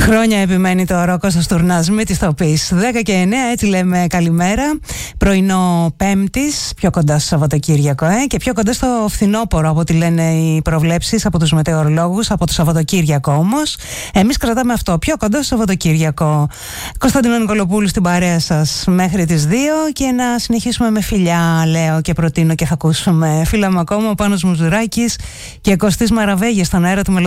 Χρόνια επιμένει το Κώστας Τουρνάς με τις Τοπής. 10 και 9, έτσι λέμε καλημέρα. Πρωινό Πέμπτης, πιο κοντά στο Σαββατοκύριακο και πιο κοντά στο φθινόπωρο από ό,τι λένε οι προβλέψεις από τους μετεωρολόγους, από το Σαββατοκύριακο όμως. Εμείς κρατάμε αυτό, πιο κοντά στο Σαββατοκύριακο. Κωνσταντίνο Νικολοπούλου στην παρέα σας μέχρι τις 2 και να συνεχίσουμε με φιλιά, λέω και προτείνω και θα ακούσουμε. Φίλα μου ακόμα, ο Πάνος Μουζουράκης και Κωστής Μαραβέγης στον αέρα του